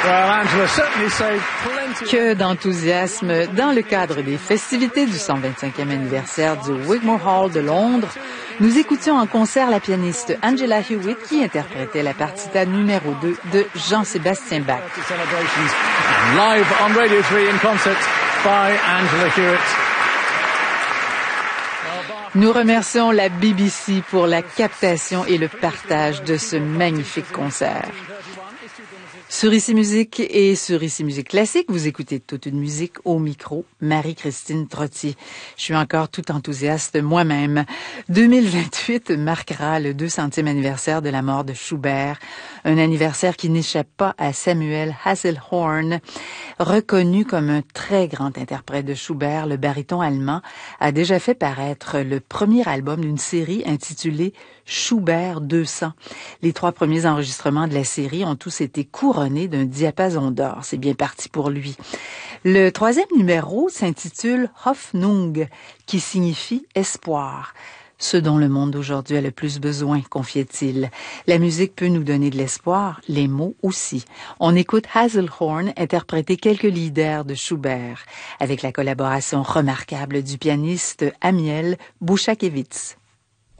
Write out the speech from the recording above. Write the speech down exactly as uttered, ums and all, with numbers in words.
Que d'enthousiasme dans le cadre des festivités du cent vingt-cinquième anniversaire du Wigmore Hall de Londres. Nous écoutions en concert la pianiste Angela Hewitt qui interprétait la partita numéro deux de Jean-Sébastien Bach. Live on Radio three in concert by Angela Hewitt. Nous remercions la B B C pour la captation et le partage de ce magnifique concert. Sur Ici Musique et sur Ici Musique Classique, vous écoutez Toute une musique au micro, Marie-Christine Trottier. Je suis encore tout enthousiaste moi-même. deux mille vingt-huit marquera le deux centième anniversaire de la mort de Schubert, un anniversaire qui n'échappe pas à Samuel Hasselhorn. Reconnu comme un très grand interprète de Schubert, le baryton allemand a déjà fait paraître le premier album d'une série intitulée Schubert deux cents. Les trois premiers enregistrements de la série ont tous été couronnés d'un diapason d'or. C'est bien parti pour lui. Le troisième numéro s'intitule Hoffnung, qui signifie espoir. Ce dont le monde d'aujourd'hui a le plus besoin, confiait-il. La musique peut nous donner de l'espoir, les mots aussi. On écoute Hasselhorn interpréter quelques leaders de Schubert, avec la collaboration remarquable du pianiste Amiel Bouchakevitz.